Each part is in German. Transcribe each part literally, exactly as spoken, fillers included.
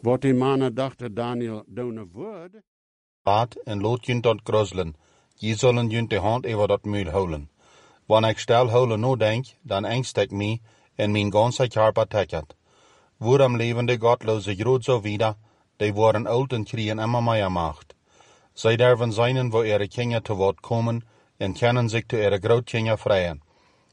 Wat die mannen dachten Daniel doen woord. Raad en lood junt dat gruzelen. Je zullen junt de hand over dat muil houden. Wanneer ik stel houden no denk, dan angst ik mij en mijn ganze Körper teckert. Waarom leven de gottloze groot zo wieder, die worden oud en kriegen immer mehr Macht. Zij derven zijn wo ihre Kinder te woord komen en können zich te ihre Grootkinder freien.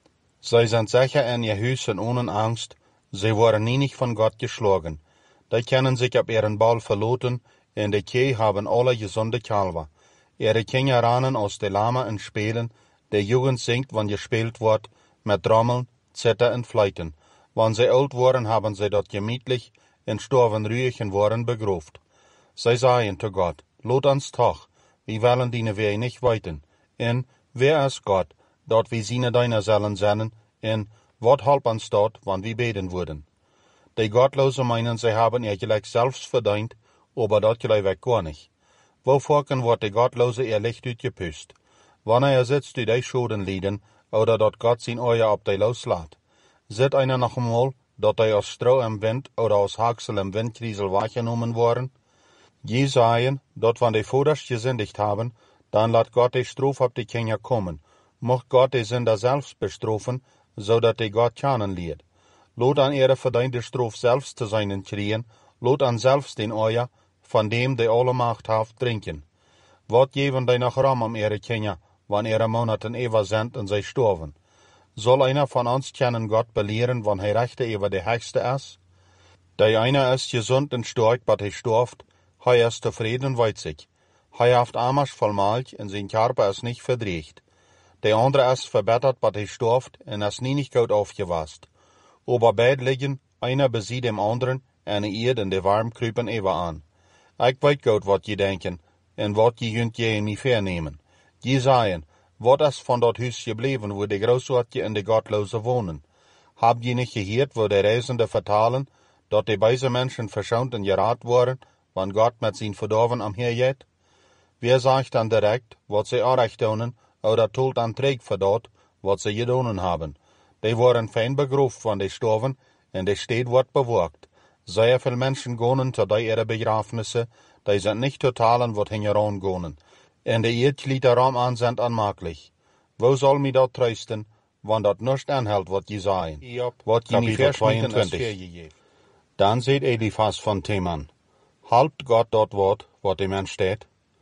Zij zijn sicher in ihr Huis en ohne Angst, sie worden nie nicht von Gott geschlagen. Die können sich auf ihren Ball verloten, en die Kühe haben alle gesunde Kalver. Ihre Kinder rannen aus de Lama en spelen, de Jugend singt, wann gespielt wird, mit Trommeln, Zither en Fleiten. Wann sie alt worden, haben sie dort gemütlich en storven ruhig en worden begroft. Sie sagen zu Gott, lot uns toch, wir wollen diene Wege nicht weiten. En, wer ist Gott, dort wir seine deiner sollen sein, en, wat halp uns dort, wann wir beten würden. Die Gottlosen meinen, sie haben ihr gleich selbst verdient, aber dort gleich weg gar nicht. Wovon wird die Gottlose ihr Licht utgepüst? Wann er sitzt, die die Schulden lieden, oder dort Gott sein Euer ab die loslässt. Sieht einer noch einmal, dort die aus Stroh im Wind oder aus Haxel im Windkriesel wahrgenommen worden? Je sagen, dort wann die Voders gesündigt haben, dann lasst Gott die Strof ab die Kinder kommen. Mocht Gott die Sünder selbst bestrafen, so dat die Gott kennen lied. Lot an ihre verdiente Strof selbst zu seinen kriegen, lot an selbst den Euer, von dem die alle Macht haft trinken. Wat geven die noch Raum um ihre Kinder, wann ihre Monaten ewa sind und sie storven? Soll einer von uns kennen Gott belehren, wann er rechte ewa der Höchste ist? Der einer ist gesund und stark, but er storft, er ist zufrieden und weizig. Er haft Amasch voll Malch und sein Körper ist nicht verdreht. Der andere ist verbessert, but er storft und ist nie nicht gut aufgewasst. Aber beid liegen, einer besieht dem anderen, eine Erde in der warm krüpen ewa an. Ich weet gut, wat je denken, en wat je junt je in mij vernemen. Je sagen, wat is van dat huis gebleven, wo de Großortje en de Gottloze wohnen? Hab je nicht gehört, wo de Reisende vertalen, dat de beise Menschen verschont en geraad worden, wann Gott mit zijn verdorven am herjet? Wer sagt dann direkt, wat sie auch doen, oder tult dann träg für dort, wat sie gedonen haben? Die worden fein begroft, wann die storven, en de steed wordt beworkt. Sehr viele Menschen gehen zu die ihre Begrafnisse, die sind nicht totalen, wat hingeran gehen. En de Erdglieder Raum an sind anmaklich. Wo soll mi dat trösten, wann dat nicht anhält, wat je sagen? Wat je nicht zweiundzwanzig. Dann seht Eliphas von Theman. Halbt Gott dort Wort, wat dem Mensch steht?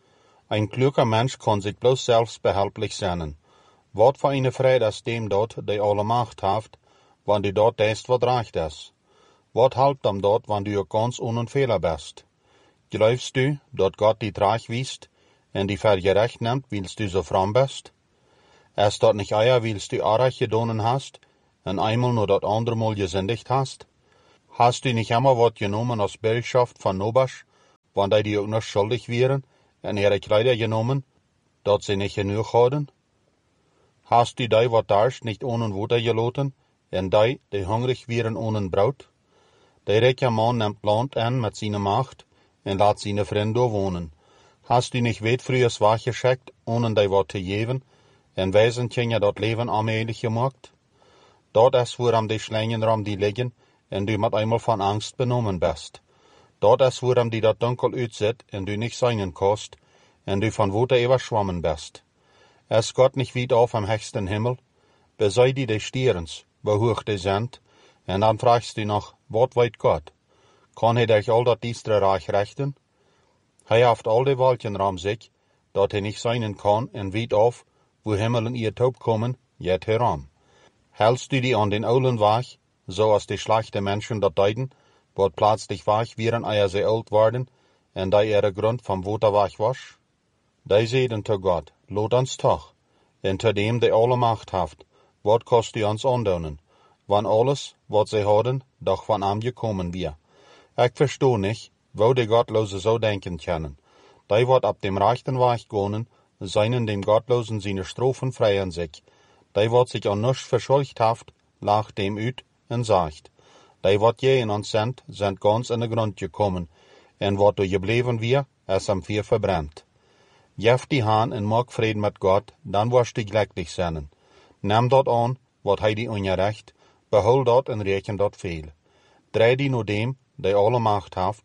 Ein kluger Mensch kann sich bloß selbst behelplich sein. Wat für eine Freude ist dem dort, der alle Macht haft, wann du dort denkst, wat recht ist? Wat halpt am dort, wann du ganz ohne Fehler bist? Glaubst du, dat Gott die Trag wiest, en die vergerecht nimmt, willst du so fromm bist? Ist dort nicht eier, willst du Arach gedonen hast, en einmal nur dat andere Mal gesündigt hast? Hast du nicht immer wat genommen aus Bürgschaft von Nobasch, wann die die auch noch schuldig wären, en ihre Kleider genommen, dat sie nicht genug hadden? Hast du die wat darst nicht ohne Wutter geloten, en die, die hungrig wären ohne Braut? Der reiche Mann nimmt Land an mit seiner Macht und lässt seine Freunde wohnen. Hast du nicht weit frühes wach geschickt, ohne die Wort zu geben, und weisen Kinder dort Leben allmählich gemacht? Dort ist, woran die Schlangen rum die liegen, und du mit einmal von Angst benommen bist. Dort ist, woran die dort dunkel utzit, und du nicht sein kannst, und du von Wutter überschwommen bist. Ist Gott nicht weit auf am höchsten Himmel? Besei die des Stierens, wo hoch die sind, und dann fragst du noch, wat weet Gott? Kann er dich all dat diestre Reich rechten? Er haft all die Wolken ram sich, dat er nicht sein kann, und weit auf, wo Himmel und ihr Taub kommen, jet heram. Hältst du die an den Aulen wach, so als die schlechte Menschen dat deiden, wat plötzlich wach wären, eier sie alt worden, und da ihre Grund vom Wutter wach wasch? Die seiden zu Gott, lot uns toch, und zu dem, der alle Macht haft, wat kost du uns andonen? Wann alles, wat sie hadden, doch von ihm gekommen wir. Ich versteh nicht, wo die Gottlose so denken können. Die wat ab dem rechten Weg gehen, seinen dem Gottlosen seine Strophen freien sich. Die wat sich an nichts verschuldigt haft, lacht dem üt und sagt. Die wat je in uns sind, sind ganz in den Grund gekommen, und wat du geblieben wir, ist am Vier verbrennt. Jeft die Hahn und mag Frieden mit Gott, dann wirst du glücklich sein. Nimm dort an, wat hij die ungerecht, behol dat en reken dat veel. Drei die nur dem, der alle Macht haft,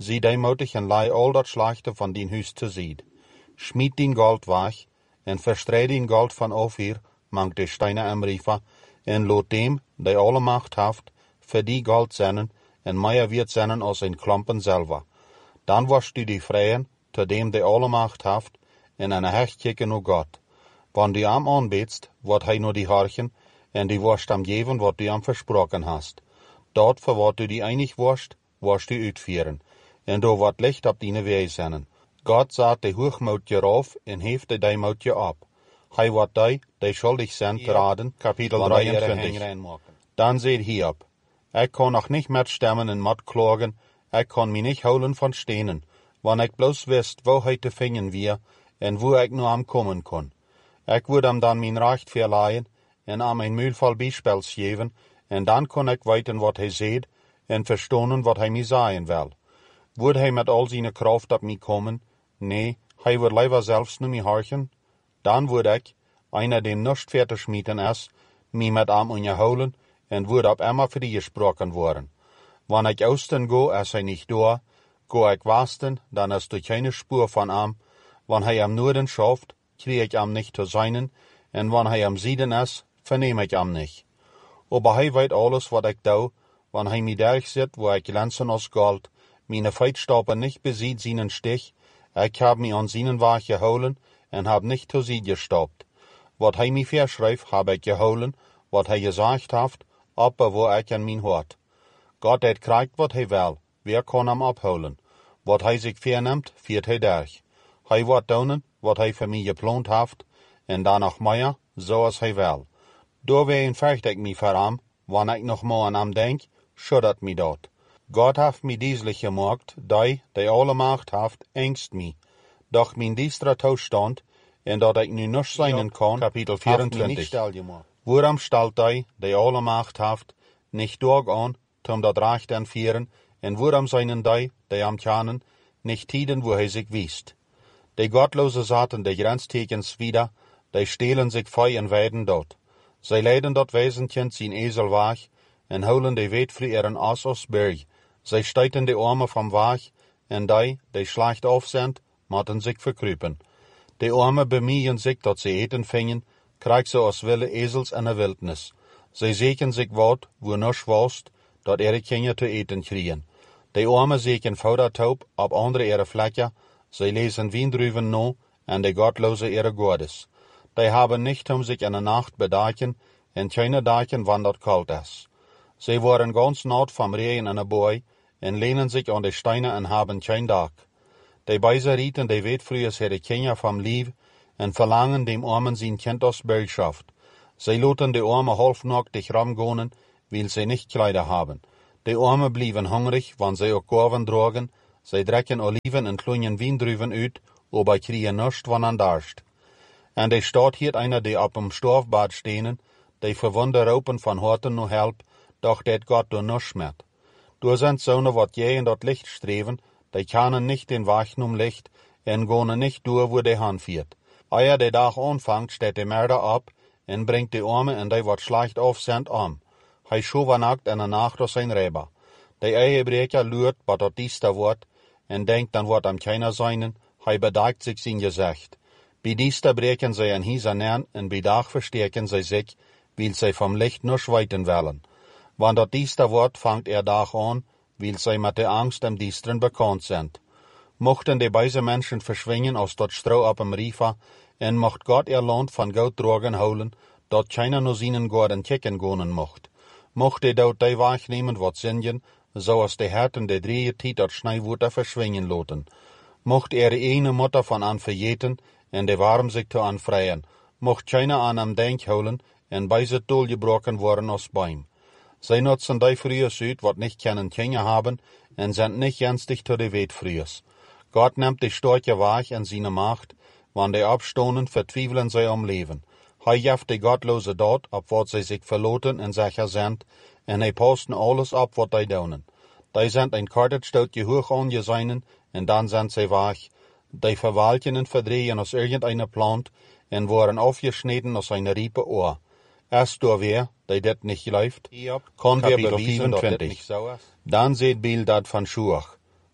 zie deimotig en lei al dat slechte van dien huis te ziet. Schmied dien gold weg, en verstrijd dien gold van Ophir, mangt de steine am Rifa, en lot dem, die alle macht haft, für die gold zenden, en meier wird zenden als een klompen selber. Dan was du die vrijen, te dem die alle macht haft, en een hecht kijken naar God. Wann du am aanbetst, wordt hij nur die harchen, en die worst am geven wat du am versproken hast. Dort, voor wat du die einig worst, worst du uitvieren, en do wat licht op die wei zenden. God zat de hoogmoutje rauf, en heeft de deimoutje op. Hij wat die, die schuldig zijn, te raden, kapitel drieëntwintig. Dan zeid hij op. Ik kon nog niet met stemmen en mat klagen, ik kon me niet houden van stenen, wanneer ik bloos wist, wo hij te vinden wie, en wo ik nu am komen kon. Ik would hem dan mijn recht verleihen, en aan mijn muilvol bijspels geven, en dan kon ik weten wat hij zeid, en verstonen wat hij me zeggen wil. Would hij met al zijn kracht op me komen? Nee, hij would liever zelfs nu me harchen. Dan would ik, einer die nicht fertig schmieden is, me met hem onderhouden, en would op immer vrijgesproken worden. Wanneer ik oosten go, is hij niet door, go ik westen, dan is er keine Spur van hem. Wanneer hij am Norden schafft, krieg ich am nicht zu seinen, en wanneer hij am Süden is, verneem ik am nicht. Aber hij weet alles wat ik doe, wanneer hij me derg zit, wo ik glänzen als Gold, meine Feitstappen nicht besiegt seinen Stich, ich hab me an seinen Weg geholen, en hab nicht zu sie gestoppt. Wat hij me verschreift, hab ich geholen, wat hij gesagt haft, aber wo ich an mein Hort. Gott het kriegt wat hij will, wer kann am abholen. Wat hij sich vernimmt, führt hij durch. Hij wordt doen, wat hij für mich geplant haft, en danach mehr, so als hij will. Doorwegen vecht ik me voor hem, wanneer ik nog maar aan hem denk, schuddert me dat. Gott haft mi dieslich gemacht, die, die alle Macht haft, ängst mi. Doch min diestra Toestand, en dat ik nu nicht seinen kann, kapitel vierentwintig. Woran stellt die, die alle Macht haft, nicht durchan, zum dat Recht entführen, en woran seinen die, die am Tjanen, nicht tiden, wo hij sich wiest. Die gottlose Saten de Grenztekens wieder, die stehlen sich fei en weiden dort. Zij leiden dat Wesentchen zijn Esel weg, en holen de weet voor ihren Ass aus Berg. Zij steiten de Arme vom Weg, en die, die schlecht auf sind, matten sich verkrüpen. De Arme bemühen sich, dat sie eten fingen, krieg sie aus Wille Esels in der Wildnis. Zij seken sich wat, wo nisch wost, dat ihre Kinder zu eten kriegen. De Arme seken Faudertaub, ab andere ihre Flecken, zij lesen Wiendrüven no, en de Gottlose ihre Gottes. Die haben nicht um sich in der Nacht bedachen, en keine dachen, wann dat kalt is. Sie waren ganz naht vom Regen in der Boy, en lehnen sich an die Steine en haben kein Dach. Die Beiser rieten die Weitfrühes ihre Kinder vom Lieb, en verlangen dem Armen sein Kind aus Belschaft. Sie loten die Arme halbnackt ramgonen, weil sie nicht Kleider haben. Die Arme blieben hungrig, wann sie auch Korven drogen, sie drecken Oliven en kleinen Wiendrüven uit, aber kriegen nichts, wann an darst. En de staat hier einer, die op dem Storfbad stehen, die verwunde ropen van Horten no help, doch det Gott do nisch met. Du sind Söhne, wat je in dat Licht streven, die kanen nicht den Weg num Licht, en gonen nicht durch, wo de Han fiert. Eier de Dag anfangt, steht de Mörder ab, en bringt de Arme en die wat schlecht auf sind am. Hij schovenakt en een nacht aus sein Reber. De Ehebrecher luurt, wat dat diester wordt, en denkt, dan wordt am keiner seinen, hij bedagt sich sein Gesicht. Bij diester breken zij een hieser nern, en bij dag verstärken zij sich, weil zij vom Licht nur schweiten wollen. Wann dat diester wordt, fangt er dag an, weil zij mit der Angst im Diestren bekannt sind. Mochten die beise Menschen verschwingen aus dat Stroh ab dem Rifa, en mocht Gott ihr Land von Goud drogen holen, dat keiner nur seinen Gorden kicken gonen mocht. Mocht die dort die wahrnehmen, wat singen, so als die Herten de drieën tiet dat Schneiwuter verschwingen loten. Mocht er eine Mutter von an verjeten, en de warm sich te anfreien, mocht keiner an am denk holen, en beise Tol gebroken worden als Beim. Zij nutzen die Frühes uit, wat nicht kennen Kinder haben, en sind nicht ernstig zu de Wet Frühes. Gott nimmt die Storche weg in seine Macht, wann die abstonen, vertwiefeln sie am Leben. Hij jaft die Gottlose dort, ab wat sie sich verloten en sicher sind, en hij posten alles ab, wat die doen. Die sind ein kortet stootje hoog angeseinen, en dan sind sie weg. Die verwalten en verdrehen aus irgendeiner Plant, en worden aufgeschnitten aus einer Riepe Ohr. Erst door wer, die dit nicht läuft, kann wir beweisen, dat dit nicht so ist. Dan seht Bildad van Schuach.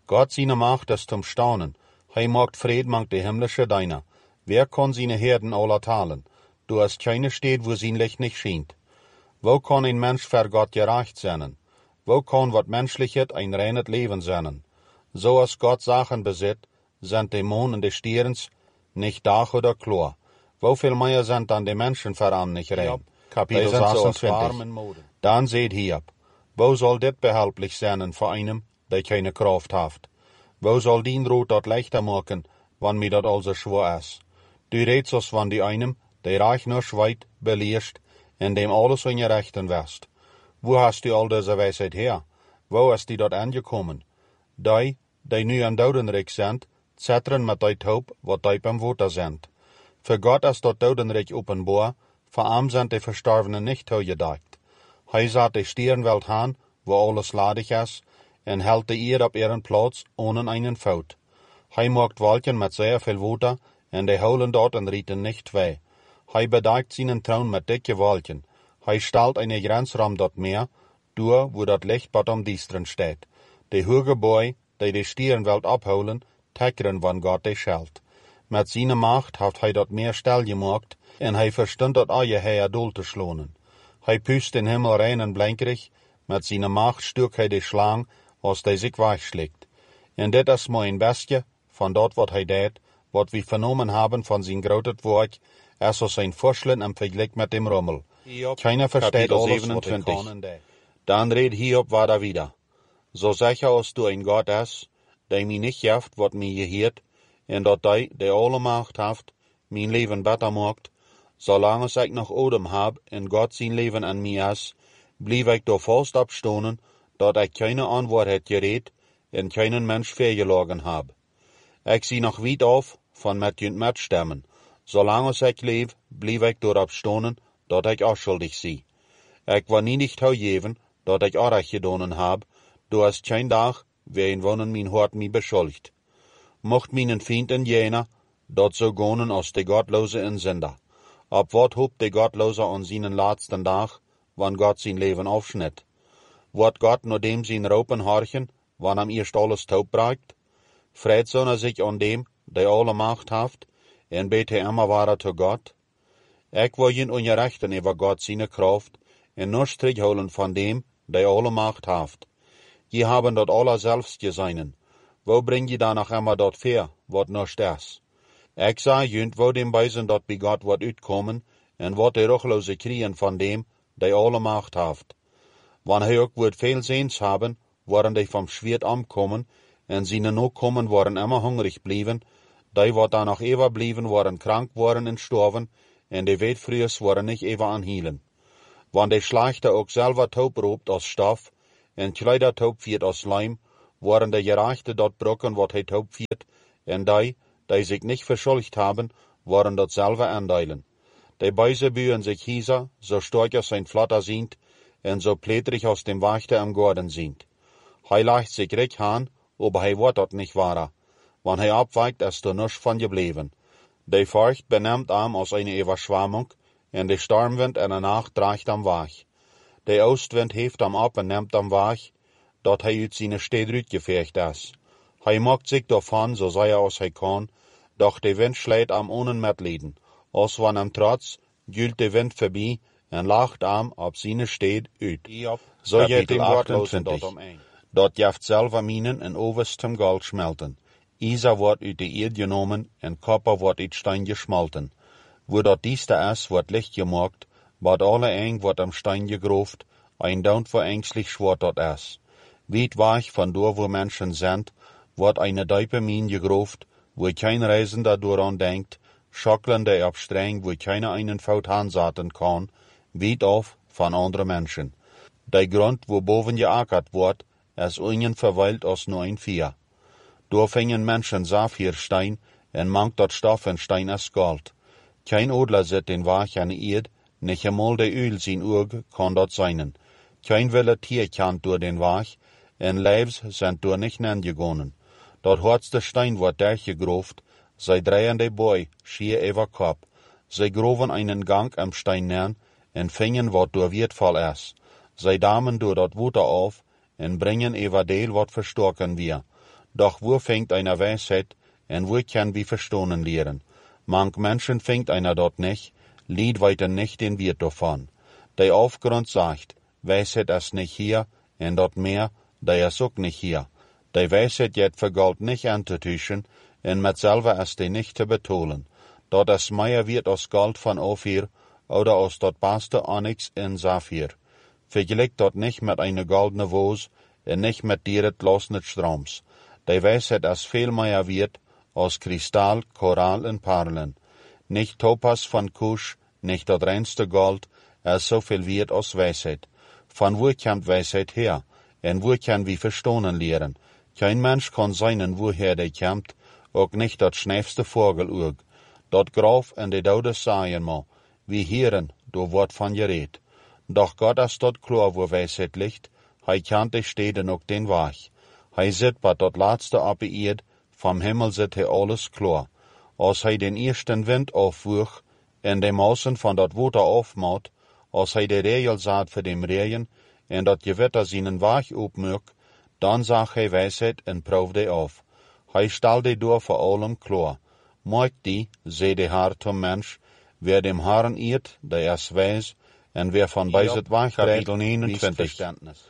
Gott seine Macht ist zum Staunen. Hei macht Fried mangt die himmlische Deiner. Wer kann seine Herden aller talen? Du hast keine steht, wo sein Licht nicht schient. Wo kann ein Mensch für Gott gerecht sein? Wo kann wat Menschliches ein reines Leben sein? So als Gott Sachen besitzt, sind die Mond und die Stierens nicht Dach oder Chlor. Wo viel mehr sind dann die Menschen voran nicht rein? Ja, Kapitel sechsundzwanzig. Dann seht hier, wo soll dit behelplich sein für einem, der keine Kraft hat? Wo soll dien Rot dort leichter machen, wann mir dat also schwer ist? Du redst uns von die einem, der reich nur schweit, beliest, in dem alles in ihr Rechten wärst. Wo hast du all diese Weisheit her? Wo ist die dort angekommen? Die, die nu am Dodenreich sind, zettern mit die Taub, wat die beim Woter sind. Für Gott ist dort Dodenreich openbar, für arm sind die Verstorbenen nicht gedacht. Hij zat die Stierenwelt aan, wo alles ladig ist, en hält die Erde auf ihren Platz, ohne einen Faut. Hij macht Wolken mit sehr viel Water, en die holen dort und rieten nicht weh. Hij bedeckt seinen Thron mit dicke Wolken. Hij stellt eine Grenzraum dort mehr, durch, wo dat Licht bottom diestren steht. Die hohe Boy, die die Stierenwelt abholen, teckern, wann Gott die schelt. Mit seiner Macht hat hij dort mehr Stell gemacht, en hij verstund dort alle Heer doel te schlonen. Hij pust den Himmel rein en blankerig, mit seiner Macht stuk hij die Schlang, als die sich wegschlägt. En dit is mein Bestje, von dort wat hij deed, wat wir vernommen haben von sein grotet Werk, es ist sein Vorschlag im Vergleich mit dem Rummel. Keiner versteht alles, siebenundzwanzig. Dann red Hiob weiter wieder. So sicher als du ein Gott ist, der mir nicht jaft, wat mir gehört, en dat die, der alle Macht haft, mein Leben besser macht, solange ich noch Odem hab, en Gott sein Leben an mir ist, blieb ich da fast abstonen, dat ich keine Antwort hätt geredet, en keinen Mensch fehlgelogen hab. Ich sieh noch weit auf, von mit und mit stemmen. Solange ich leb, blieb ich dort abstonen, dat ich auch schuldig sie. Ich war nie nicht haujeven, dat ich auch recht gedonen hab, du hast kein Tag, wer in wonnen mein Hort mi beschuldigt. Mocht meinen Fienden jener, dat so gonen aus de Gottlose in Sünder. Ab wat hobt de Gottlose an seinen letzten Tag, wann Gott sein Leben aufschnitt? Wird Gott nur dem sein Raupen horchen, wann am erst alles taub bragt? Freut sonne sich an dem, der alle Macht haft, en bete immer wahrer zu Gott? Ich will ihn ungerechten über Gott seine Kraft, en nur Strich holen von dem, der alle Macht haft. Je haben dort alle selbst geseinen. Wo bring je da noch immer dort fair, wat nur das? Ich sah jünd, wo dem Beisen dort bei Gott wat utkommen, en wat der Ruchlose kriegen von dem, der alle Macht haft. Wann hij ook wird viel Sehens haben, waren die vom Schwert ankommen, en seine noch kommen waren immer hungrig blieben, die wat da noch ever blieben waren krank waren und storven, en die Weitfrühes waren nicht ever anhielen. Wann der Schlechter auch selber taub robt aus Stoff, en Kleider taub wird aus Leim, waren der Gerechte dort brocken, wat hij taub wird, en die, die sich nicht verschuldigt haben, waren dort selber andeilen. Die Beise bühen sich hieser, so stark als sein Flatter sind, en so plätrig aus dem Wächter am Gorden sind. Hij leicht sich recht an, aber hij wird dort nicht wahrer. Wann hij abweicht, ist er nichts von geblieben. Die Furcht benimmt am aus einer Überschwemmung, en der Sturmwind in der Nacht dreigt am Wach. Der Ostwind heft am ab und nimmt am Wach, dort hij uit seine Städrüt gefecht ist. Hij macht sich davon, so sei er aus hij kann, doch der Wind schlägt am ohnen mitleden. Als wann am Trotz, gült der Wind vorbei, en lacht am ab seine Städ uit. So geht dem achtundzwanzig. Dort jaft selber Minen en overstem Gold schmelten. Isa wordt uit de Erd genomen en Kopper wordt uit Stein geschmalten. Wo dort dieste is, wordt licht gemaakt, bad alle eng wordt am Stein gegroft, ein daunt wo ängstlich schwart dort is. Weit weich von dort wo Menschen sind, wordt eine diepe Mine gegroft, wo kein Reisender daran denkt, schockelnde ab streng, wo keiner einen Faut ansaten kann, weit auf von anderen Menschen. Der Grund, wo boven geackert wordt, is ungen verweilt aus nur ein Vier. Dort fingen Menschen Saphirstein, en mangt dort Stoff en Stein as Gold. Kein Odler sit den Wach an Erd, nicht einmal der Öl sin Urg kann dort seinen. Kein wille Tier kannt durch den Wach, en Leibs sind durch nicht nengegonen. Dort horts der Stein wird durchgegroft, sei drehende Boy, schier ever Kopf. Sei groven einen Gang am Stein nern, en fingen wat durch wertvoll is. Sei damen durch dort Wuter auf, en bringen ever Deel wat verstorken wir. Doch wo fängt einer Weisheit, en wo kann wie verstohnen lehren? Manch Menschen fängt einer dort nicht, lied weiter nicht den Wirt davon. Der Aufgrund sagt, Weisheit ist nicht hier, en dort mehr, der ist auch nicht hier. Der Weisheit jet vergalt nicht anzutüchen, en mit selber ist die nicht zu betonen. Dort ist mehr wird aus Gold von Ophir, oder aus dort beste Onyx in Saphir. Vergleicht dort nicht mit einer goldene Vos, en nicht mit dieret losnet Stroms. Der Weisheit ist viel mehr wird, aus Kristall, Korall und Perlen. Nicht Topas von Kusch, nicht das reinste Gold, ist so viel wert aus Weisheit. Von wo kommt Weisheit her? En wo kann wie verstohnen lehren? Kein Mensch kann seinen, woher der kommt, auch nicht dat schnäfste Vogel ook. Dat Graf en de Daude sagen mo, wie Hieren, do wordt van gereed. Doch Gott ist dort klar, wo Weisheit liegt, hei kannt de Städten ook den Wach. Hei sit bei dat laatste op de Erd, vom Himmel sit he alles klar. Als hei den ersten Wind aufwuch, en de Mausen von dat Water aufmaut, als hei de Regel saat für dem Regen, en dat Gewitter seinen Wach opmürk, dann sag hei Weisheit en proef de auf. Hei stal de door vor allem klar. Moik die, seh de Haar zum Mensch, wer dem Haaren irrt, der is weis, en wer von beiset Wach Kapitel neunundzwanzig.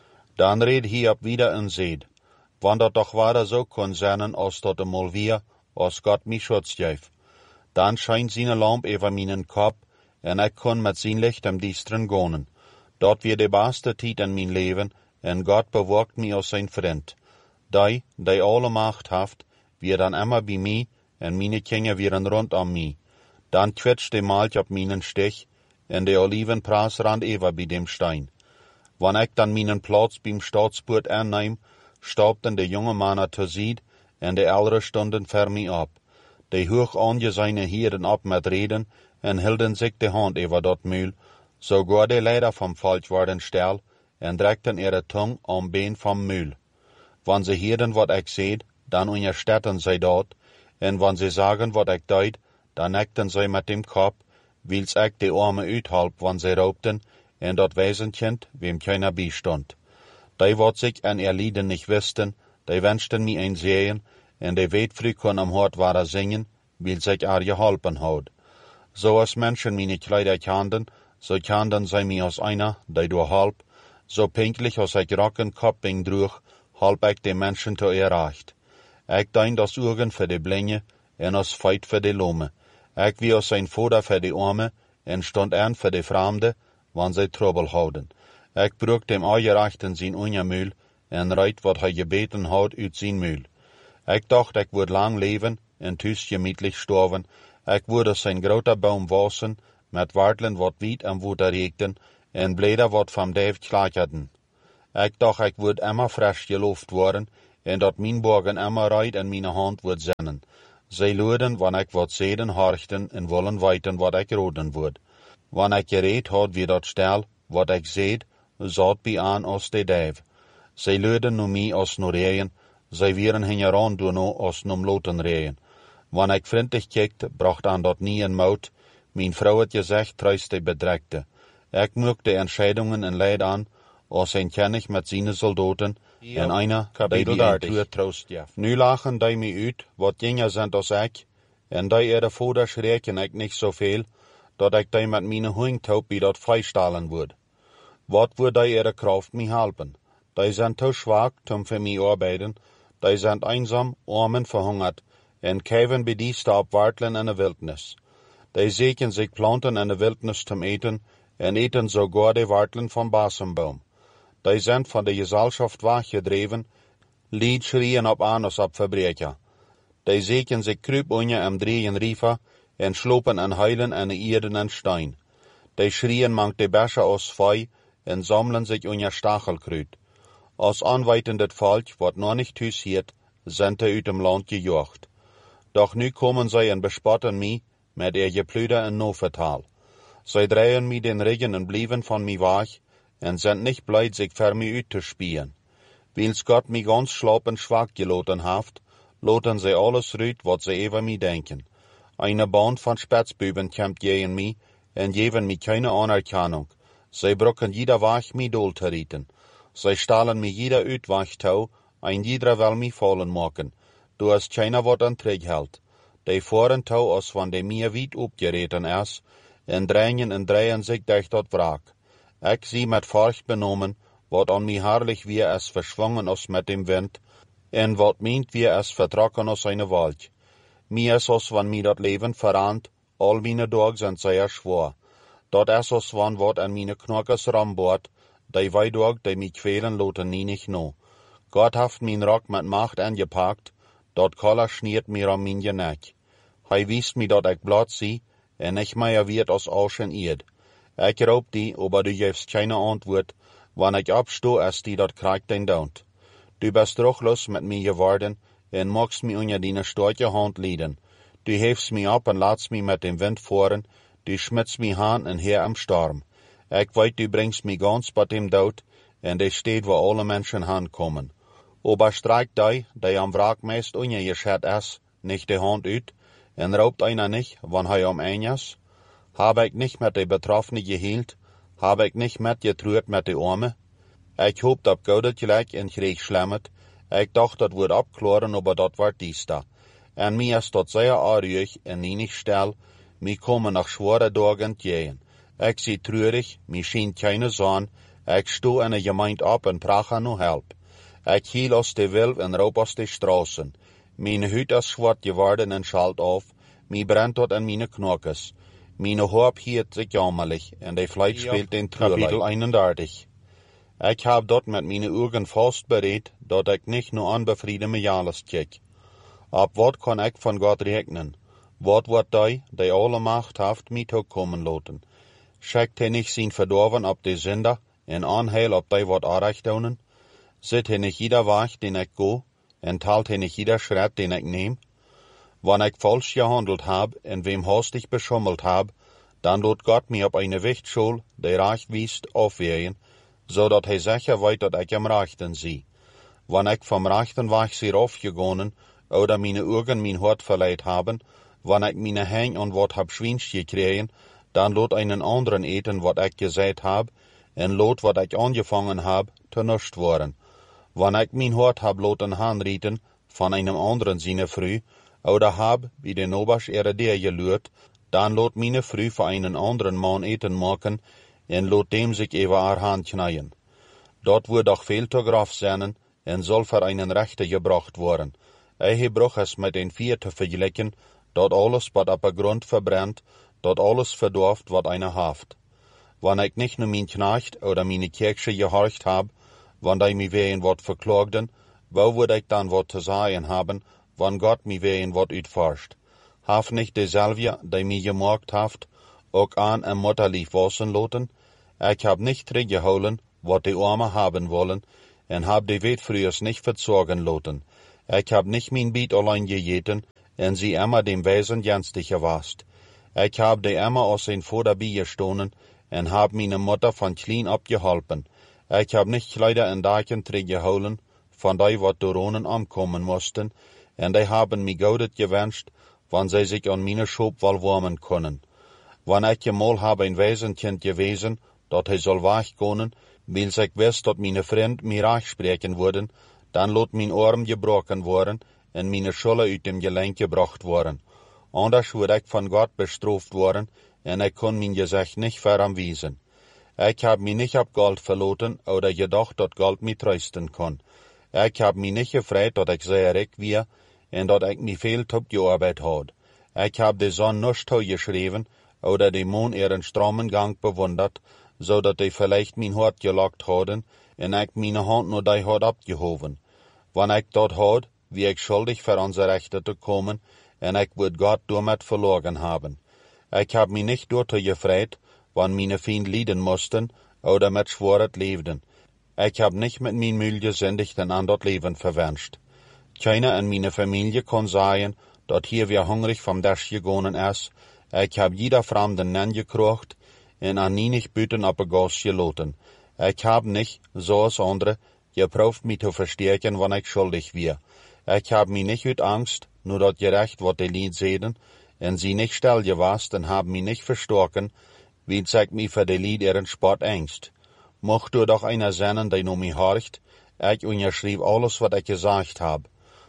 Dan red Hiob wieder en seed. Wann dat doch ware so kon zijn als dat emol wir, als Gott mi Schutz geef. Dan scheint seine Lamp über meinen Kopf, en ik kon met zijn Licht am Diestren gonen. Dort wir de beste Tiet in mein Leben, en Gott bewogt mi als sein Freund. Dei, dei alle Macht haft, wir dann immer bei mi, en meine Kinder wieren rund um mi. Dan quetscht de Malch op meinen Stich, en de Olivenpras rand ever bei dem Stein. Wann ik dann meinen Platz beim Staatsbord annehm, staubten de junge Männer zur Sied, en de ältere stunden ver mi ab. De hoch angesehene Hieren ab mit Reden, en hielden sich de Hand über dat Mühl, sogar de Leider vom Falsch worden still, en dreckten ihre Tung am Bein vom Mühl. Wann sie hieren, wat ik seht, dann unterstetten sie dort, en wann sie sagen, wat ik deut, dann neckten sie mit dem Kopf, wils ik de Arme uithalb, wann sie raubten, en dat Waisenkind, wem keiner beistund. Die wat sich an ihr Lieden nicht wüssten, die wünschten mi ein Sehen, en de weet früh kon am Hort ware singen, wil sich er geholpen haut. So als Menschen meine Kleider kanden, so kanden sie mi aus einer, die du halb, so pinklich als ich rocken Kopping druch, halb ich de Menschen zu erreicht. Ich dein das Urgen für de Blinge, en als Feit für de Lome. Ich wie als ein Vater für de Arme, en stond an für de Fremde, wann sie Trouble houden. Ich brug dem Augerechten sin Unjamühl, en reit wat hij gebeten haut uit sin Mühl. Ich dacht, ich würd lang leben, en tüs gemütlich storven, ich würde sein groter Baum wassen, met Wartlen wat wit am Wuter regten, en Bläder wat vom Dave klacherten. Ich dacht, ich würd immer frisch geloft worden, en dat min Borgen immer reit in meine Hand würd sennen. Sie luden, wann ich wat seden horchten, en wollen weiten, wat ich roden würd. Wann ich gereed had wie dat stel, wat ich seht, zat bij aan als de Dave. Zij luden nu mi als no reien, zij wieren hingeran door no als nom loten reien. Wann ik vriendlich kijkte, bracht aan dat nie een mout, mijn vrouw het gezegd, truist de bedreigte. Ik moek de Entscheidungen en leid aan, als een kennig met zijn soldaten, en einer, die die een tuur troost jef. Nu lachen die mi uit, wat jinger zijn als ik, en die ihre vader schreken ik niet zoveel, dat ik die met mijn hoingtaup bij dat freistalen woord. Wat woord die ihre Kraft mi helpen? Die sind te schwach, um für mich arbeiten, die sind einsam, arm und verhungert, en käven bedieste op Wartlen in der Wildnis. Die seken sich Planten in der Wildnis zum Eten, en eten sogar die Wartlen vom Basenbaum. Die sind von der Gesellschaft wachgedreven, lied schrien op an als op Verbrecher. Die seken sich krüp unje am drehen Riefer, en slopen en heilen en Erden en Stein. Die schrien mangt die Bäsche aus Feu, en sammeln sich unje Stachelkrüt. Als anweitendet Volk, wat noch nicht thuisiert, sind er uit dem Land gejocht. Doch nu kommen zij en bespotten mi, met ihr Geplüder en Novertal. Zij drehen mi den Regen en blieven van mi wach, en sind nicht bleit, sich ver mi uit te spieren. Wils Gott mi ganz schlapp en schwach geloten haft, loten zij alles rüt, wat zij over mi denken. Eine Band von Spätzbüben kämmt gegen mi, en geven mi keine Anerkennung. Zij brucken jeder wach mi dol te rieten. Zij stalen mi jeder uit wachtau, ein jeder will mi fallen maken. Du hast keiner wat an terughält. Die voeren touw als van de meer wiet opgereten is, en drängen en drehen zich durch dat wraak. Ik zie met furcht benomen, wat an mij herrlich wie es verschwungen als met dem Wind, en wat meint wie es vertrokken als eine Wolk. Mir is als van mij dat leven verant, al meine Dag sind sehr schwer. Dat is als van wat an meine knokkes ramboort, die weidog, die mich quälen loten nie nicht no. Gott haft mein Rock mit Macht angepackt, dat Koller schniert mir am mein Neck. Hij wiest mi dat ik blad zie, en ich meier wird als Auschen ied. Ik roep die, aber du gibst keine Antwort, wann ich absto, als die dat kriegt den daunt. Du bist ruchlos mit mir geworden, en magst mi unter deine starke Hand lieden. Du hebst mi ab en laatst mi mit dem Wind fahren, du schmitzt mi haan en her am Sturm. Ik weet, du bringst mi ganz bei dem Dood, en de steht, wo alle Menschen hankommen. Aber streikt die, die am Wrack meist ungeschert is, nicht die Hand uit, en raubt einer nicht, wann hij am ein is? Hab ich nicht mit de Betroffenen gehielt, hab ich nicht mit getruert mit de Arme? Ich hoop dat goudet gelijk en kreeg schlemmet, ich dacht dat wordt abklären, aber dat wordt dies da. En mir is dat sehr arrig en nie nicht still, mi kommen nach schwere Dagen gehen. Ich sie trürig, mi schien keine Sonne, ich sto in de Gemeinde ab en prache no help. Ich hiel aus de Wilf en raub aus de Straßen. Meine Hüt is zwart geworden en schalt auf, mi brennt dort an meine Knockes. Meine Horb hielt sich jammerlich, en de Fleisch ja. Spielt den Trüller. Kapitel einunddreißig. Ich hab dort mit meine Augen fast berät, dat ich nicht nur unbefriedene Jahres kiek. Ab wat kann ich von Gott rechnen? Wat wird die, die alle Macht haft, mi to kommen loten? Schickt he nicht sin Verdorven ab de Sünder, en anheil ab die wat arecht daunen? Sit he nicht jeder Weg, den ich go, en talt he nicht jeder Schritt, den ich nehm? Wann ich falsch gehandelt hab, en wem hastig beschummelt hab, dann lot Gott mir auf eine Wichtschule, die recht wiest, aufwehen, so dat he sicher weet dat ich am Rechten sie. Wann ich vom rechten Weg sie raufgegangen, oder meine Augen mein Hort verleiht haben, wann ich meine Hänge und wat hab Schwinsch gekriegen, dann lot einen anderen eten, wat ich gesagt hab, en lot wat ich angefangen hab, te nuscht worden. Wann ich mein Hort hab loten hanrieten, von einem anderen seine Früh, oder hab, wie den Obersch ihre der gelührt, dann lot meine Früh für einen anderen Mann eten machen, en lot dem sich über haar Hand knäien. Dort wird auch Fehltograf sein, en soll für einen Rechter gebracht worden. Er bruch es mit den vier zu vergleichen, dort alles, wat ab der Grund verbrennt, dort alles verdorft, wat einer haft. Wann ich nicht nur mein Knecht oder meine Kirche gehorcht hab, wann die mi wehen wat verklagten, wo würde ich dann wat zu sagen haben, wann Gott mi wehen wat utforscht? Haf nicht deselvia, die mi gemarkt haft, auch an ein Mutterlief wassen loten? Ich hab nicht zurückgeholen, wat die Arme haben wollen, en hab die Wetfrühers nicht verzogen loten. Ich hab nicht mein Biet allein gejeten, en sie immer dem Wesen jenstig gewast. Ich hab die immer aus den Vorderbie gestohlen, en hab meine Mutter von klein abgeholpen. Ich hab nicht Kleider in Dachen zurückgeholen, von die wat Doronen ankommen mussten, en die haben mi gaudet gewünscht, wann sie sich an meine Schub wohl warmen können. Wann ich einmal hab ein Wesenkind gewesen, dat he soll wachgehen, weil ich weiß, dat meine Freund mir reich sprechen würden, dann lot mein Arm gebrochen worden, en meine Schule uit dem Gelenk gebracht worden. Anders würde ich von Gott bestraft worden, en ich kon mein Gesicht nicht veranwiesen. Ich hab mich nicht ab Gold verloten, oder gedacht, dat Gold mich trösten kann. Ich hab mich nicht gefreut, dat ich sehr reich wie, en dat ich mich viel top gearbeitet had. Ich hab die Sonne nicht geschrieben, oder den Mond ihren strammen Gang bewundert, so dat die vielleicht mein Hort gelockt hadden, en ich meine Hand nur die hat abgehoben. Wann ich dort had, wie ich schuldig für unsere Rechte zu kommen, en ich würd Gott damit verloren haben. Ich hab mich nicht dort gefreut, wann meine Feinde leiden mussten, oder mit Schworet lebten. Ich hab nicht mit mein Mühl gesündigt en an dort Leben verwünscht. Keiner in meine Familie kann sagen, dat hier wir hungrig vom Dash gegangen ist. Ich hab jeder Fremden angekrocht, en an nie nicht büten ab a Gas geloten. Ich hab nicht, so als andere, geprüft mich zu verstärken, wann ich schuldig wir. Ich hab mich nicht uit Angst, nur dat gerecht wat die Lied sehen, en sie nicht still gewast, en hab mich nicht verstocken, wie zeigt mich für die Lied ihren Sport Angst. Mocht du doch einer sein, der nur mich horcht, ich unterschrieb alles, wat ich gesagt hab.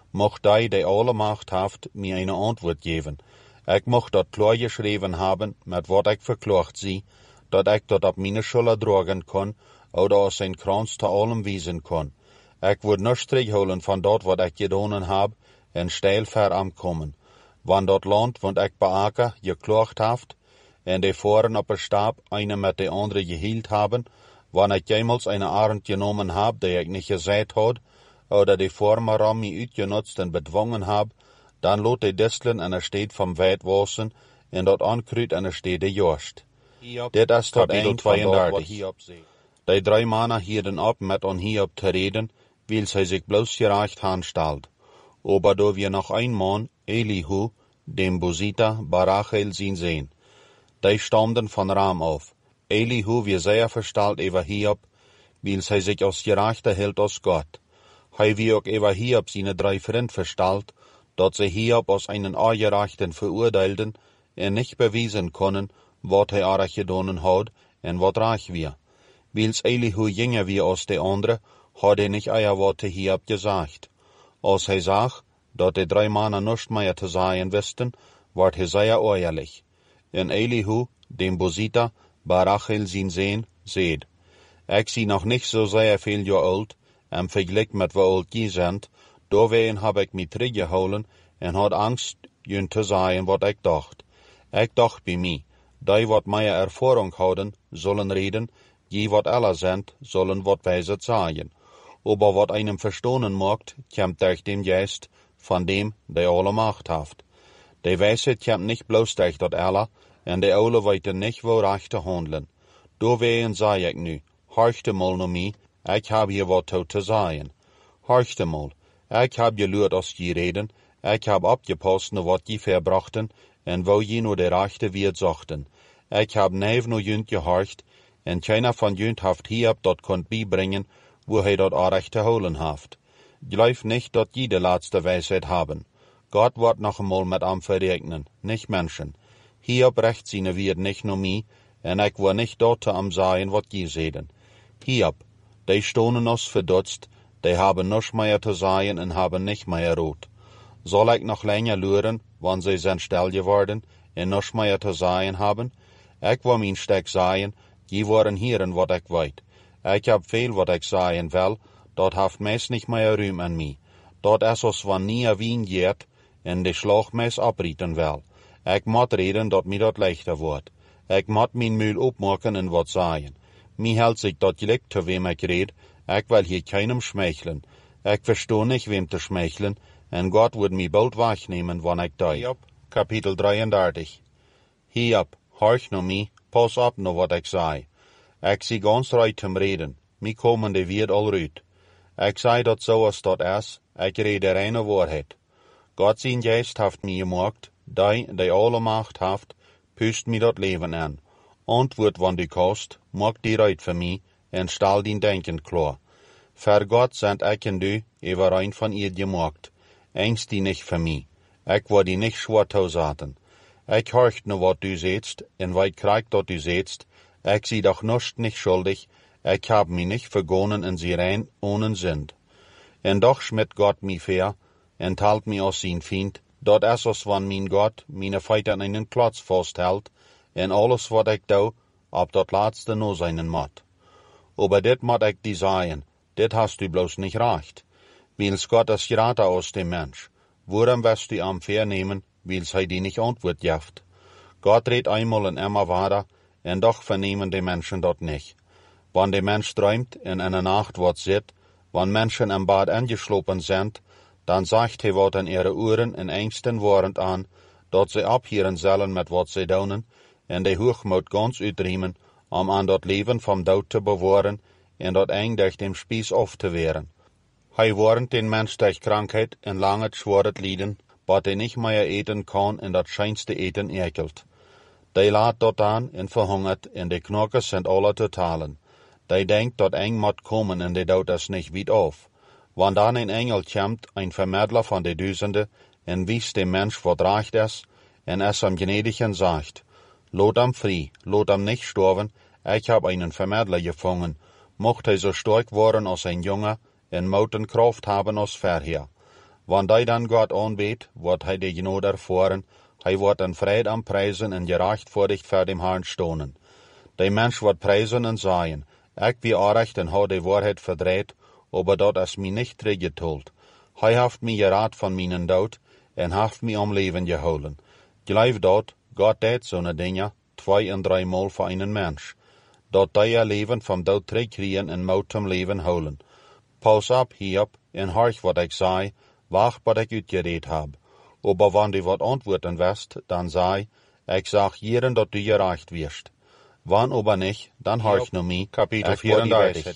mocht die, die alle Macht haft, mir eine Antwort geben. Ich mocht dat klar geschrieben haben, mit wat ich verklacht sie, dat ich dat ab meine Schulter dragen kann, oder aus ein Kranz zu allem wiesen kann. Ich würd nicht zurückholen von dort, wat ich gedonen hab, en steil ver am kommen. Wann dat Land, wat ich beaker, geklacht haft, en die Foren op der Stab eine mit de andere gehielt haben, wann ich jemals eine Arend genommen hab, die ich nicht gesagt had, oder die Former am mich uitgenutzt en bedwongen hab, dann lot die Disteln en er steht vom Weit wassen, en dat Ankrüt en er steht de Jorst. Dit is tot eind tweeëndertig. Die drei Männer hielden ab, mit on Hiob te reden, weil sie sich bloß gerecht hanstalt. Aber da wir noch ein Mann, Elihu, dem Busiter, Barachel zien sehen. Die stammten von Ram auf. Elihu wie sehr verstalt über Hiob, weil sie sich aus gerechter hält aus Gott. Hei wie auch über Hiob seine drei Freund verstalt, dat sie Hiob aus einen Angerechten verurteilten, en nicht bewiesen können, wat hij arach gedonen had, en wat reich wir. Wils Elihu jünger wie aus de andere, had hij nicht eier wat te Hiob gesagt. Als hij zag, dat de drei Männer nicht mehr te sagen wisten, ward hij sehr ehrlich. En Elihu, dem Busiter, Barachel zien sehen, seht. Ich sie noch nicht so sehr viel Jahr alt, en vergleich mit wo alt die sind, doorheen hab ich mich teruggehouden en had Angst, jün te sagen, wat ich dacht. Ich dacht bei mir, die wat mehr Erfahrung houden, sollen reden, die wat alle sind, sollen wat weise sagen. Aber wat einem verstohnen mogt, kommt durch dem Geist von dem, der alle Macht haft. Die Weisheit kommt nicht bloß durch dat alle, en die alle weiten nicht, wo recht te handeln. Doorheen sei ich nu, horchte mal no mi, ich hab hier wat te sagen. Horchte mal, ich hab gelürt aus die Reden, ich hab abgepasst no wat die verbrachten, en wo je no de rechte Wirt zochten. Ich hab neef no jünt gehorcht, en keiner von jünt haft Hiob dat konnt bibringen, wo hij dat arecht te holen haft. Glaub nicht, dat je de laatste Weisheit haben. Gott wird noch einmal mit am verregnen, nicht Menschen. Hiob recht seine Wirt nicht no mi, en ich war nicht dort am sagen, wat je sehen. Hiob, die stonen uns verdutzt, die haben nisch mehr zu sagen en haben nicht mehr rot. Soll ich noch länger luren, wann sie sind still geworden en nisch mehr zu sagen haben? Ich war mein Steck sagen, die waren hieren, wat ich weit. Ich hab viel, wat ich sagen will, dort haft meist nicht mehr Rühm an mi. Dort is os wann nie wien geht, en de Schlag meist abrieten will. Ich mot reden, dat mi dat leichter wordt. Ich mot min Mühl opmaken en wat sagen. Mi hält sich dat gelick, zu wem ich red, ich will hier keinem schmeicheln. Ich verstoh nicht, wem te schmeicheln, en Gott wird mi bald wachnehmen, wann ich dei. Hiob, Kapitel dreiëndertig. Hiob, horch no mi, pass op no wat ich sei. Ich sie ganz reut zum Reden, mi kommende wird all rüt. Ich sei dat so as dat is, ich rede reine Wahrheit. Gott sein Geist haft mi gemacht, die, die alle Macht haft, püst mi dat Leben an. Antwort wann du kost, mag die reut für mi, en stall din Denken klar. Für Gott sind ich und du, über ein von ihr gemacht. Ängst die nicht für mi. Ich war die nicht schwer tausaten. Ich horcht nur wat du setzt, en weit kriegt dat du setzt, ich sie doch nuscht nicht schuldig, ich hab mi nicht vergonnen in sie rein, ohne Sünd. En doch schmidt Gott mi fair, en talt mi aus sein Feind, dort is os wann min Gott meine Feite an einen Klotz festhält, en alles wat ich do, ab dat laatste no seinen Mott. Aber dit mat ich die sagen, dit hast du bloß nicht recht. Wils Gott is gerater aus dem Mensch. Woran wirst du am vernehmen, wils hij die nicht Antwort jaft? Gott redt einmal en immer weiter, en doch vernehmen die Menschen dort nicht. Wann der Mensch träumt in einer Nacht wat sit, wann Menschen im Bad angeschlopen sind, dann sagt hij wat in ihre Ohren in Ängsten warend an, dat sie abhieren sollen mit wat sie donen, en de Hochmut ganz uitriemen, om an dat Leben vom Dood te bewahren, en dat eng durch dem Spieß auf te wehren. Hij warnt den Mensch durch Krankheit en lange schworet Lieden, wat hij nicht mehr eten kann en dat scheinste Eten ekelt. Die laat dort an en verhungert, en de Knockers sind alle totalen. Die denkt, dat eng mat kommen en de dood is nicht weit auf. Wann dann ein Engel kommt, ein Vermittler von de Düsende, en wies dem Mensch wat recht is, en es am gnädig en sagt, lot am frei, lot am nicht sterben, ich hab einen Vermittler gefangen, mocht hij so stark worden als ein Junge, en mouten Kraft haben als vorher. Wann die dann Gott anbeet, wird hij de genode erfahren, hij wordt in Fried am Preisen en gerecht voor dich vor dem Herrn stonen. De Mensch wird preisen en sagen, ik wie aanrecht en hou de Wahrheit verdreht, aber dat is mi nicht teruggetult. Hij haft mi geraad van mijn dood, en haft mi om leven gehouden. Geloof dat, Gott deed zo'n dingen, twee en drie maal voor een mens. Dat die je leven van dood terugkriegen en moet om leven houden. Pas op hierop, en horch wat ik zei, wacht wat ik uitgereed heb. Aber wann die wat antwoorden west, dan zei, ik zag hierin dat du gerecht wirst. Wann aber nicht, dan horch nu mi, Kapitel vierunderdertig.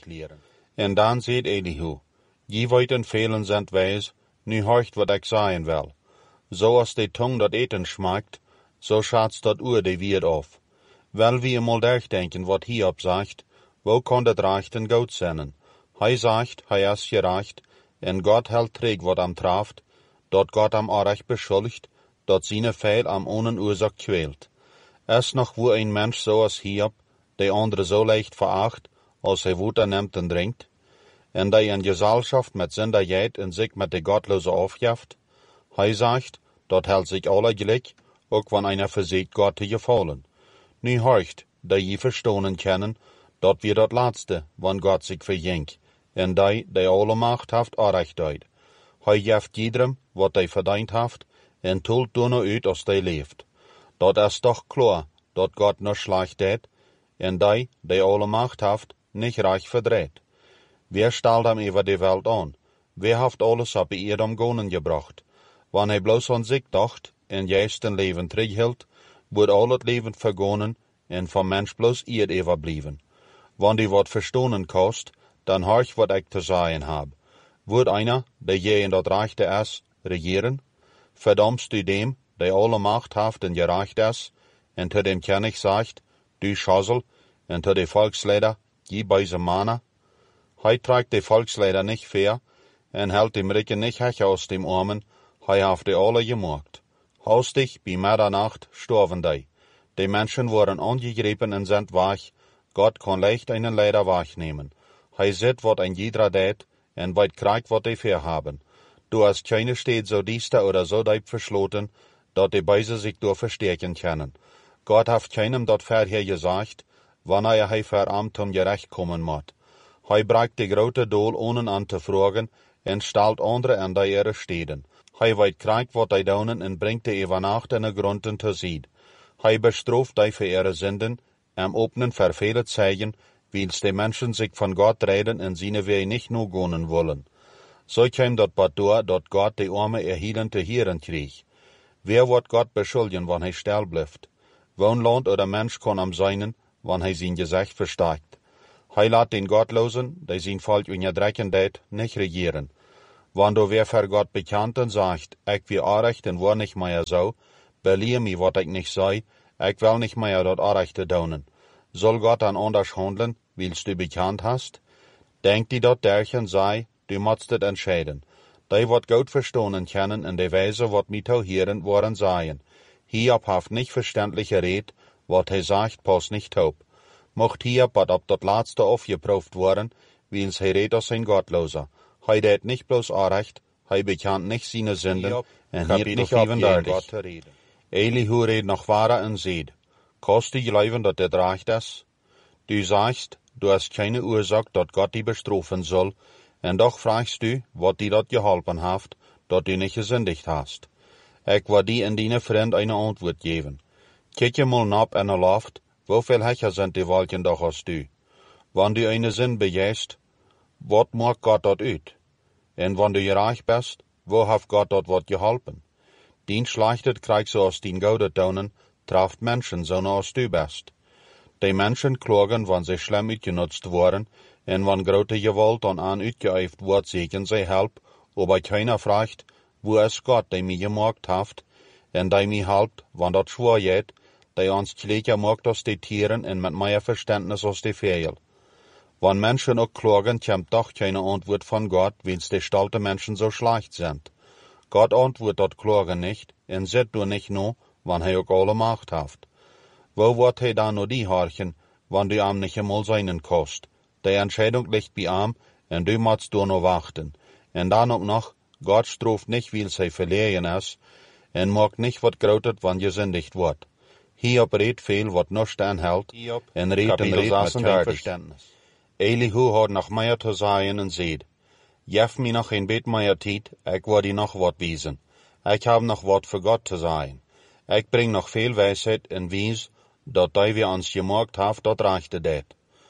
En dan zegt Elihu, je weiten velen sind weis, nu horcht wat ik zeggen wil. Zo als de tong dat eten schmeckt, so schatz dat uur de wierd auf. Wel wie eenmaal durchdenken wat Hiob sagt, wo kann dat rechten Gott sein? Hij sagt, hij is gerecht, en Gott hält träg wat am traft, dat Gott am Arech beschuldigt, dat seine Fehl am ohnen Ursache quält. Es noch wo ein Mensch so als Hiob, der andere so leicht veracht, als hij Wut annimmt en drinkt, en der in Gesellschaft mit Sünderkeit en sich mit de Gottlose aufjaft, hij sagt, dat hält sich alle gleich, auch wenn einer versiegt Gott te gefallen. Nu horcht, da je verstonen kennen, dat wir dat Letzte, wann Gott sich verjenkt, en die, die alle Macht haft, Arrecht deut. Hij jeft jedem, wat hij verdient haft, en tult dunne uit als hij leeft. Dat is toch klar, dat Gott nur schlecht deed, en die, die alle Macht haft, nicht reich verdreht. Wer stelt hem über die Welt an? Wer haft alles op ihr am Gonen gebracht? Wann hij bloß an sich dacht, en juist een leven terughield, wordt al het leven vergonnen, en van mens bloß ihr overbleven. Wann die wat verstonen kost, dan horch wat ik te zeggen heb. Wordt einer, der je in dat rechte is, regieren? Verdammst du dem, der alle Macht haft en gerecht is, en te dem König sagt, du Schosel, en te de Volksleider, je beise Mana? Hij tragt de Volksleider nicht fair, en hält dem Ricken nicht hech aus dem Armen, hij haft de alle gemocht. Haustig, bei Mitternacht, storven die. Die Menschen wurden angegriffen en sind wach, Gott kann leicht einen Leider wachnehmen. Hij sieht, wat ein jeder deed, en weit kriegt, wat die fair haben. Du hast keine steht so diester oder so deib verschloten, dat die Beise sich durch verstärken können. Gott haft keinem dat vorher gesagt, wann er hei verarmt um gerecht kommen mot. Hij bragt die grote Dool ohne an te fragen, en stalt andere an die ihre steden. Hij weit kriegt, wat die daunen, en bringt die über Nacht in de Grunden te zied. Hij bestraft die für ihre Sünden, am openen für viele Zeichen, wils die Menschen sich von Gott reden en seine Wege nicht nur gonnen wollen. So käm dat bad door, dat Gott die Arme erhielen te hieren krieg. Wer wird Gott beschuldigen, wann hij still blijft? Wohnland oder Mensch kann am seinen, wann hij sein Gesicht verstärkt. Hij laat den Gottlosen, die sein Volk unterdrücken deed, nicht regieren. Wann du wer für Gott bekannt und sagt, ich will Arrecht und war nicht mehr so, belehr mi wat ich nicht sei, ich will nicht mehr dat Arrechte daunen. Soll Gott dann anders handeln, wils du bekannt hast? Denk die dat derchen sei, du musst het entscheiden. Die wat gut verstonen kennen in de Weise wat mi tau hieren waren seien. Hiob haft nicht verständliche Red, wat he sagt, pas nicht taub. Mocht Hiob wat ob dat Letzte aufgeprüft worden, wils he red aus ein Gottloser. He deed nicht bloß Arrecht, he bekannt nicht seine Sünden, en hielt nicht auf gegen Gott te reden. Elihu red noch wahrer en seed. Kost die geloven dat dit recht is? Du sagst, du hast keine Ursache, dat Gott die bestrafen soll, en doch fragst du, wat die dat geholpen haft, dat du nicht gesündigt hast. Ik wil die en dine vriend eine Antwoord geven. Kijk je mal nap en loft, woveel hecher sind die Wolken doch als du? Wann du eine Sinn bejäst, wat maakt Gott dat uit? En wann du gerecht bist, wo haft Gott dat wat geholpen? Dien schlechtet krijg so aus dien gouden tonen, traft Menschen so als du bist. Die Menschen klagen, wann sie schlimm uitgenutzt worden, en wann grote Gewalt an aan uitgeëift wordt, zeggen sie help, aber keiner fragt, wo is Gott, die mi gemaakt haft, en die mi helpt, wann dat schwer geht, die ons gelijker maakt als die Tieren en met meer Verständnis als die Vögel. Wann Menschen auch klagen, kommt doch keine Antwort von Gott, wenn's die stolte Menschen so schlecht sind. Gott antwortet dat Klagen nicht, en zit du nicht nur, wann hij ook alle Macht haft. Wo wird hij dan nur die horchen, wann du am nicht einmal seinen kost? Die Entscheidung liegt bei am, en du musst du nur warten. En dan ook noch, Gott straft nicht, weil sie verlegen ist, en maakt nicht wat groter, wann gesündigt wordt. Hierop redt veel wat nicht aanhält, en redt en redt met geen verständnis. Elihu had nog meer te zeggen en zeid, jef me nog een beetje meer tijd, ik wil die nog wat wijzen. Ik heb nog wat voor God te zeggen. Ik breng nog veel wijsheid en wijs, dat die we ons gemaakt heeft, dat rechte deed.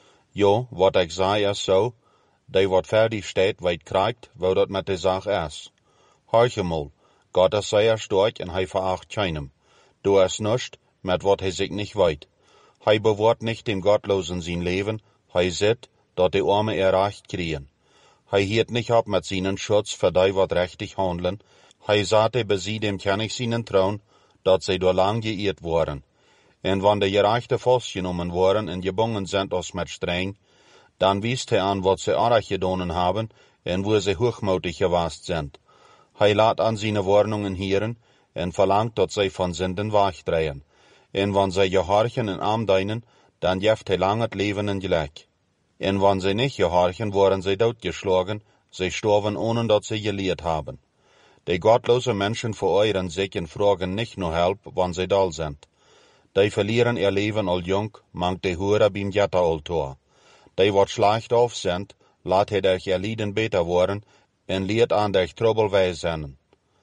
Jo, wat ik zei is zo, die wat fertig steht, weet krijgt, wo dat met de zaak is. Horchemol, God is zeer sterk en hij veracht keinem. Du is nicht, met wat hij zich niet weet. Hij bewaart nicht dem Gottlosen zijn leven, hij zit, dat de arme er recht kriegen. Hij hielt nicht ab met seinen Schutz für die wat rechtig handelen. Hij sagte bei sie dem König seinen Thron, dat zij door lang geirrt waren. En wann de gerechte vastgenomen worden en gebungen sind als met streng, dann wiest hij an wat ze arg gedonen haben en wo ze hochmutig gewast sind. Hij laat an seine Warnungen hören en verlangt, dat zij van Sünden wegdrehen. En wann zij gehorchen en aandienen, dann jeft hij lang het leven en gelijk. En wann zij nicht gehorchen, worden zij doodgeschlagen, zij sterven ohne dat zij geleerd haben. Die gottlose Menschen veräuren sich en fragen nicht nur Help, wann sie dull sind. Die verlieren ihr Leben al jung, mangt die Hure beim Jetteraltor. Die wat schlecht auf sind, laat hij durch ihr Lieden beter worden en leert an durch Trouble wijzen.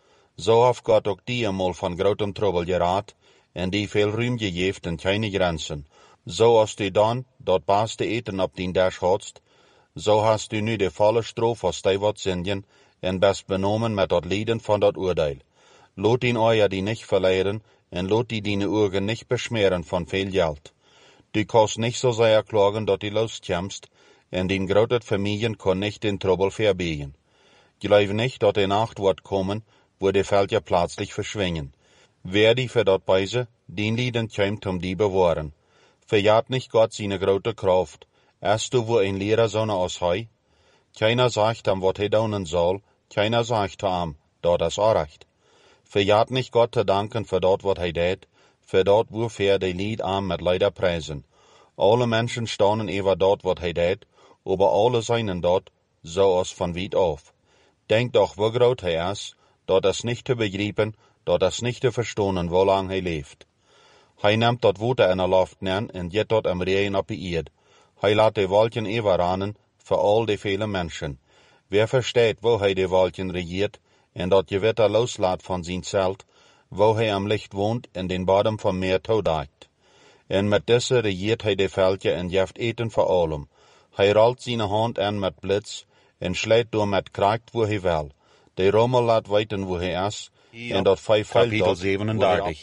So heeft Gott ook die eenmaal van grotem Trouble geraad en die veel ruim gegeven en keine Grenzen. So als du dan dat beste eten op den Tisch hadst, so hast du nu de volle Strof als die wat zingen en best benomen met dat Lieden van dat Urteil. Lot ihn euer die nicht verleiden en lot die deine Augen nicht beschmeren von viel Geld. Du kannst nicht so sehr klagen, dat du loskommst, en den grotet Familien kann nicht den Trouble verbiegen. Glaube nicht, dat die Nacht wird kommen, wo die Felder plötzlich verschwingen. Wer die für dat Beise, den Lieden kämt um die bewahren. Verjagt nicht Gott seine grote Kraft, erst du wo ein Lehrer sonne aus hei? Keiner sagt ihm, wat hij doen soll, keiner sagt ihm, dat is recht. Verjagt nicht Gott te danken für dat wat hij deed, für dat wofür die Lied am mit Leider preisen. Alle Menschen staunen über dat wat hij deed, aber alle seinen dat, so aus von weit auf. Denkt doch, wo groot hij is, dat is nicht te begrijpen, dat is nicht te verstonen, wo lang hij leeft. Hij neemt dat water in de lucht neer en jet dat am Regen op de eerd. Hij laat de wolken überrannen, für all die vielen Menschen. Wer versteht, wo hij die Wolken regiert, en dat Gewitter loslaat van zijn Zelt, wo hij am Licht wohnt en den Bodem vom Meer toedijkt. En met deze regiert hij de Veldje en jeft eten voor allem. Hij rollt zijn hand aan met blitz, en schleidt door met kracht wo hij wil. De rommel laat weten wo hij is, en dat vijf Kapitel zevenendertig.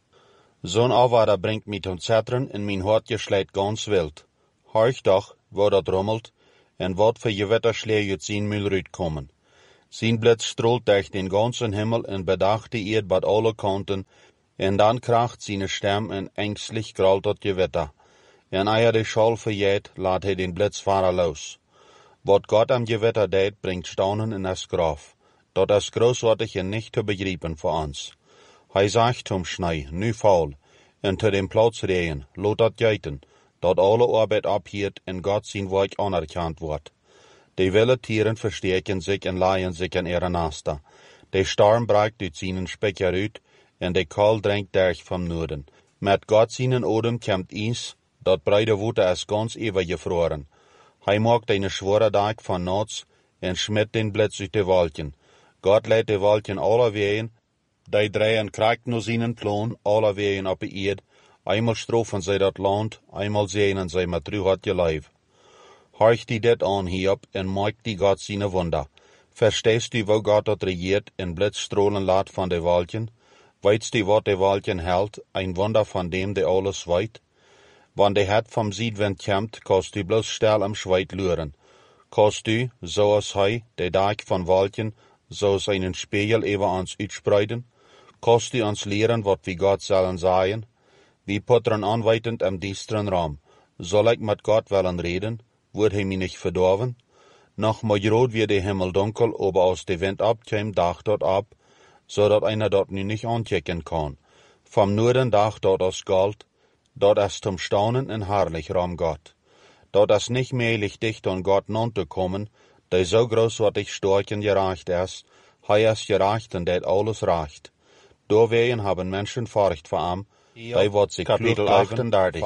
Zo'n afwaarder brengt mij tot zetteren en mijn hartje schleidt ganz wild. Horch doch, wo dat rommelt, en wat voor gewitterschläge uit zijn muil komen. Zijn blitz stroolt durch den ganzen Himmel en bedacht die Erd bad alle kanten, en dan kracht zijn stem en ängstlich gralt dat Gewitter. En eer de Schal verjeet, laat hij den Blitz varen los. Wat Gott am Gewitter deed, bringt Staunen in das Graf. Dat is großartig en nicht te begrijpen voor ons. Hij zegt zum Schnee, nu faul, en te dem Platz regen, lot dat geiten, dat alle Arbeit abhiert en Gott zijn werk anerkannt wordt. Die wilde Tieren verstärken sich en leihen sich an ihre Nester. De Storm breekt uit seinen Specker uit, en de Kohl drängt durch vom Norden. Met Gott seinen Odem kommt Eis, dat breite Water is ganz ewig gefroren. Hij maakt eine schwere Dag van nachts, en schmidt den Blitz uit de Wolken. Gott lädt de Wolken alle wehen, die drehen krijgt nur seinen Plan, alle wehen op de Erd. Einmal strofen zij dat land, einmal sehnen zij met ruhig geleef. Horch die dit an hierop en maak die Gott seine Wunder. Verstehst du, wo Gott dat regiert en blitzstrolen laat van de Wolken? Weitst du, wat de Wolken hält, ein Wunder von dem, der alles weet? Wann de het vom Südwind kommt, kannst du bloß still am Schweit luren. Kannst du, so als hij, de Dag von Wolken, so seinen Spiegel über uns uitspreiden? Kannst du uns lehren, wat wie Gott sollen sagen? Wie puttern anweitend am diesteren Raum. Soll ich mit Gott wollen reden? Wordt hij mij nicht verdorven? Noch mal rot wie de Himmel dunkel, aber aus de Wind abkäm, dach dort ab, so dat einer dort nu nicht anchecken kann. Vom Norden dach dort aus Gold, dort ist zum Staunen en herrlich Raum Gott. Dort ist nicht mählich dicht an Gott non zu kommen, der so großartig stark und gerecht ist, Hij is gerecht en deed alles recht. Doorwegen haben Menschen Furcht vor ihm, hij wordt zich Kapitel achtendertig.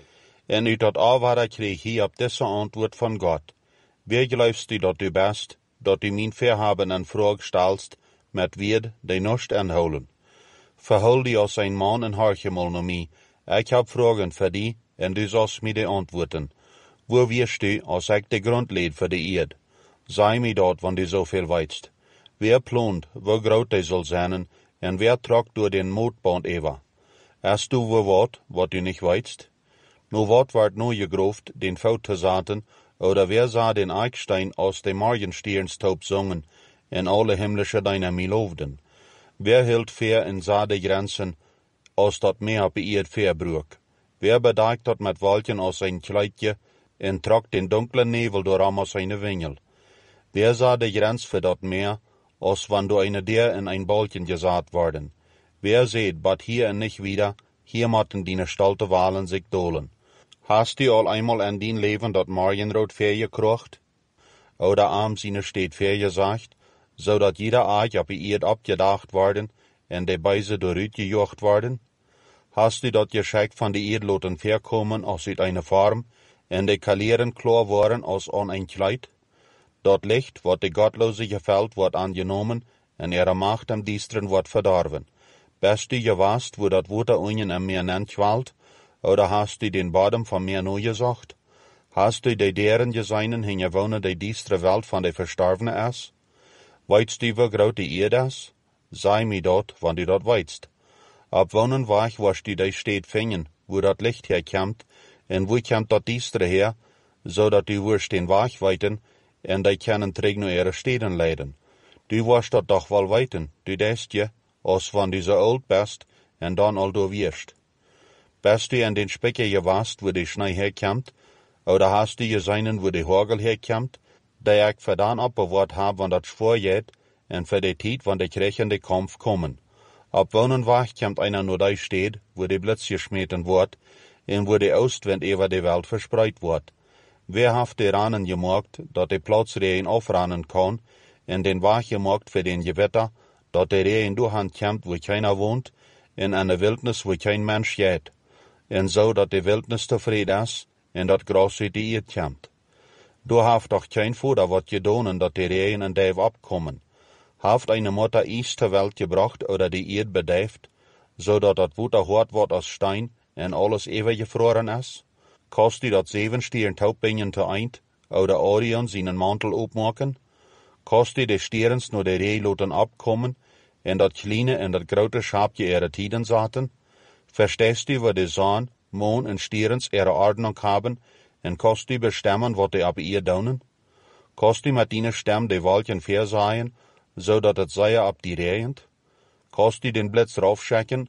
En uit dat aanwaarde kreeg hij op deze antwoord van God. Wie geloofst du dat du bist, dat du mijn verhaben en vraag stelst, met wied die nicht aanhouden? Verhul die als een man en hartjemol naar mij. Ik heb vragen voor die, en du zalst mij die antwoorden. Wo wirst du, als ik de grond leed voor de eerd? Sei mij dat, wanneer du zoveel weitst. Wer plant, wo groot hij zal zijn, en wer tragt door den mootband ever? Hast du wo wat, wat du nicht weitst? Nu wat wordt nu gegroofd, den fout te zaten, oder wer sah den Eichstein aus dem Morgensternstaub zongen, en alle himmlische Dynamie loofden? Wer hield fair in sah de Grenzen, als dat Meer beirrt verbruch? Wer bedeckt dat met wolken aus sein Kleidje, en trok den dunklen Nebel door am aus seine Wingel? Wer sah de Grenz für dat Meer, als wann du eine der in ein Balken gesaat worden? Wer seht, bat hier en nicht wieder, hier motten die stalte Walen sich dolen. Hast du al einmal in dein Leben dat Morgenrot vergekrocht? Oder am seine steht vergesagt, so dat jeder Eich ab ihr abgedacht worden, en de Beise doorut gejocht worden? Hast du dat Geschenk van de Erdloten verkommen als uit eine Farm, en de Kalieren klar worden als an ein Kleid? Dat Licht, wat de Gottlose gefällt, wordt angenommen, en ihre Macht am Diestren wordt verdorven. Bist du gewast, wo dat Water unten am Meer nennt schwalt, oder hast du den Bodem vom Meer nu gesucht? Hast du de deren geseinen hingewonnen de diestre Welt van de Verstorvene is? Weitst du, wo groot die Erde is? Sei mi dat, wann du dat weitst. Ab wonnen wach wirst du de steed fingen, wo dat Licht herkommt, en wo kommt dat diestre her, so dat du wirst den wach weiten, en die können terug naar ihre steden leiden. Du wirst dat doch wel weiten, du denkst je, als wann du so oud bist, en dan al du wirst. Bist du in den Specker gewast, wo die Schnee herkommt, oder hast du gesehen, wo die Hagel herkommt, der ich verdammt abbewahrt hab, wann dat vorgeht, en für die Zeit, wann der krechende Kampf kommen. Ab wonnen wach kommt einer nur da steht, wo die Blitz geschmeten wird, en wo die Ostwind über die Welt verspreit wird. Wer haft die Ranen gemacht, dat die Platzregen aufrannen kann, en den Wach gemacht für den Gewitter, dat der Regen durchhand kommt, wo keiner wohnt, in einer Wildnis, wo kein Mensch geht, en so, dat die Wildnis tevreden is, en dat Gras uit die Erd kommt. Du haft doch kein Futter wat gedonen, dat die Regen en Dave abkommen. Haft eine Mutter Eis ter Welt gebracht oder die Erd bedeift, so dat dat Water hart wordt als Stein, en alles ewig gefroren is? Kost die dat zeven stieren taubingen te eind, oder Orion seinen Mantel opmaken? Kost die de stierens nur de Reh loten abkommen, en dat kleine en dat grote Schapje ihre Tiden zaten? Verstehst du, wo die Sonn, Mond en stierens ihre Ordnung haben, en kost du bestemmen, wat die ab ihr donen? Kost du met die Stem de Wolken versaien, so dat het zij ab die regent? Kost du den Blitz raufschecken,